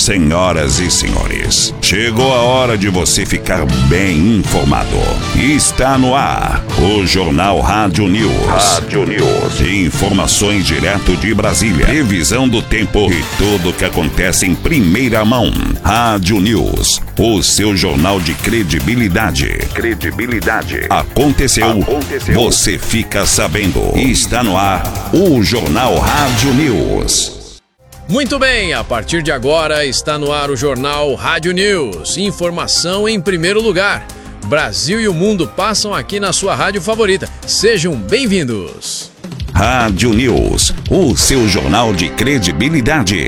Senhoras e senhores, chegou a hora de você ficar bem informado. Está no ar o Jornal Rádio News. Informações direto de Brasília. Previsão do tempo e tudo o que acontece em primeira mão. Rádio News, o seu jornal de credibilidade. Aconteceu. Você fica sabendo. Está no ar o Jornal Rádio News. Muito bem, a partir de agora está no ar o Jornal Rádio News. Informação em primeiro lugar. Brasil e o mundo passam aqui na sua rádio favorita. Sejam bem-vindos. Rádio News, o seu jornal de credibilidade.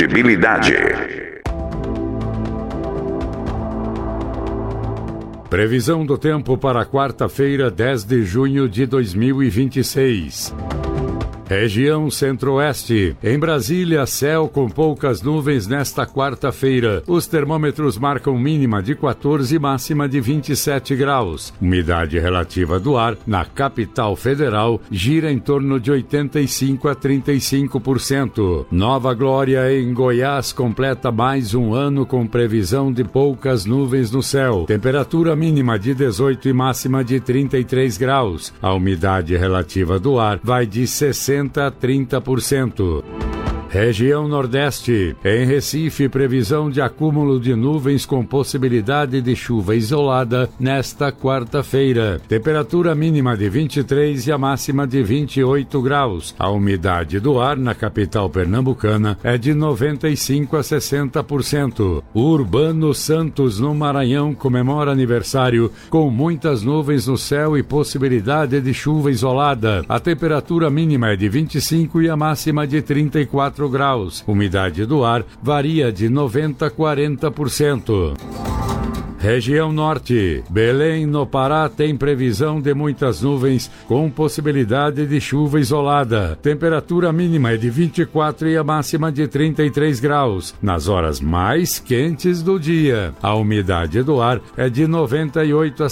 Previsão do tempo para quarta-feira, 10 de junho de 2026. Região Centro-Oeste. Em Brasília, céu com poucas nuvens nesta quarta-feira. Os termômetros marcam mínima de 14 e máxima de 27 graus. Umidade relativa do ar na capital federal gira em torno de 85% a 35%. Nova Glória, em Goiás, completa mais um ano com previsão de poucas nuvens no céu. Temperatura mínima de 18 e máxima de 33 graus. A umidade relativa do ar vai de 60% a 30%. Região Nordeste. Em Recife, previsão de acúmulo de nuvens com possibilidade de chuva isolada nesta quarta-feira. Temperatura mínima de 23 e a máxima de 28 graus. A umidade do ar na capital pernambucana é de 95% a 60%. O Urbano Santos, no Maranhão, comemora aniversário com muitas nuvens no céu e possibilidade de chuva isolada. A temperatura mínima é de 25 e a máxima de 34 graus. Umidade do ar varia de 90% a 40%. Região Norte. Belém, no Pará, tem previsão de muitas nuvens com possibilidade de chuva isolada. Temperatura mínima é de 24 e a máxima de 33 graus, nas horas mais quentes do dia. A umidade do ar é de 98% a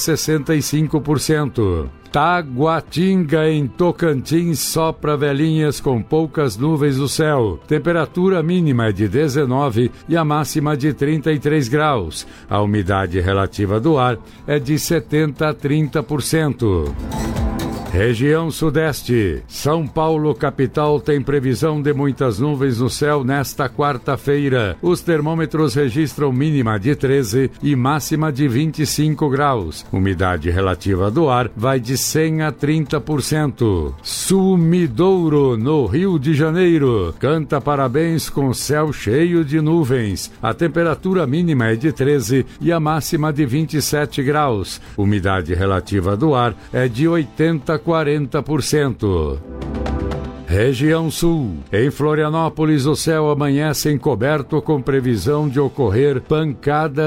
65%. Taguatinga, em Tocantins, sopra velhinhas com poucas nuvens no céu. Temperatura mínima é de 19 e a máxima de 33 graus. A umidade relativa do ar é de 70% a 30%. Região Sudeste. São Paulo, capital, tem previsão de muitas nuvens no céu nesta quarta-feira. Os termômetros registram mínima de 13 e máxima de 25 graus. Umidade relativa do ar vai de 100% a 30%. Sumidouro, no Rio de Janeiro, canta parabéns com céu cheio de nuvens. A temperatura mínima é de 13 e a máxima de 27 graus. Umidade relativa do ar é de 80% a 40%. Região Sul. Em Florianópolis, o céu amanhece encoberto com previsão de ocorrer pancadas